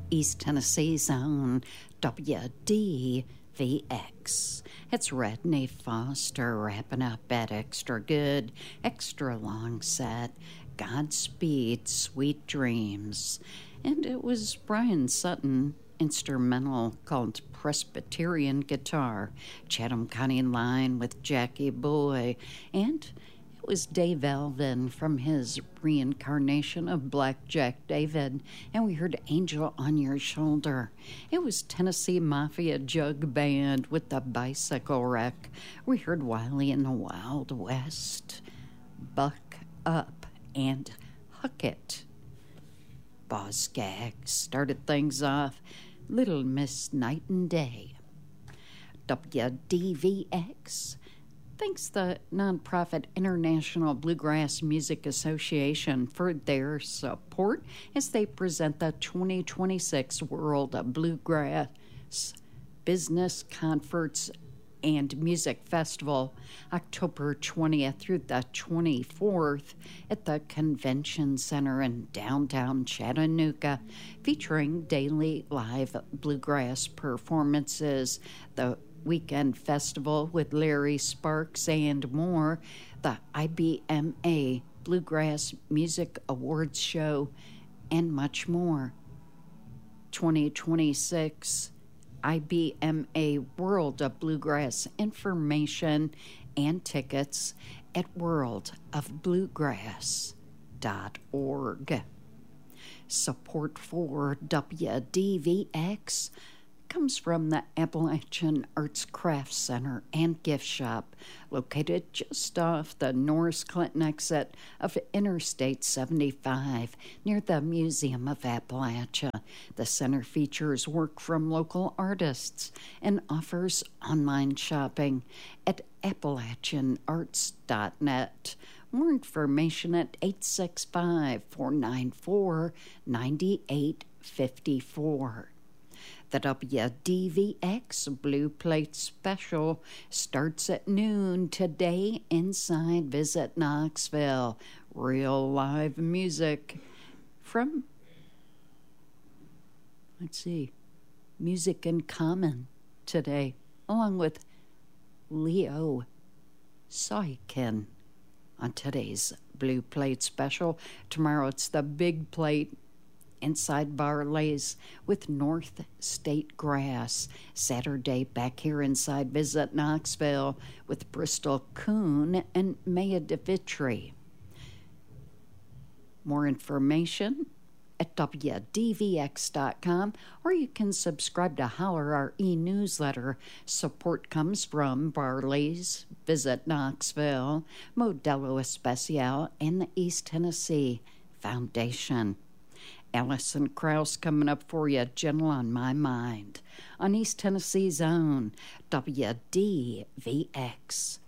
East Tennessee's own WDVX. It's Redney Foster wrapping up at Extra Good, Extra Long Set, Godspeed, Sweet Dreams. And it was Brian Sutton instrumental called Presbyterian Guitar, Chatham County Line with Jackie Boy, and it was Dave Alvin from his reincarnation of Blackjack David, and we heard Angel on Your Shoulder. It was Tennessee Mafia Jug Band with the Bicycle Wreck. We heard Wiley in the Wild West, Buck Up, and Huck It. Boz Scaggs started things off, Little Miss Night and Day. WDVX thanks the nonprofit International Bluegrass Music Association for their support as they present the 2026 World Bluegrass Business Conference and Music Festival, October 20th through the 24th at the Convention Center in downtown Chattanooga, featuring daily live bluegrass performances, the weekend festival with Larry Sparks and more, the IBMA Bluegrass Music Awards Show, and much more. 2026 IBMA World of Bluegrass information and tickets at worldofbluegrass.org. Support for WDVX comes from the Appalachian Arts Crafts Center and Gift Shop, located just off the Norris Clinton exit of Interstate 75 near the Museum of Appalachia. The center features work from local artists and offers online shopping at AppalachianArts.net. More information at 865-494-9854. The WDVX Blue Plate Special starts at noon today inside Visit Knoxville. Real live music from, Music in Common today, along with Leo Soykin on today's Blue Plate Special. Tomorrow it's the Big Plate inside Barley's with North State Grass. Saturday back here inside Visit Knoxville with Bristol Coon and Maya DeVitri. More information at WDVX.com, or you can subscribe to Holler, our e-newsletter. Support comes from Barley's, Visit Knoxville, Modelo Especial, and the East Tennessee Foundation. Alison Krauss coming up for you, Gentle on My Mind, on East Tennessee's own WDVX.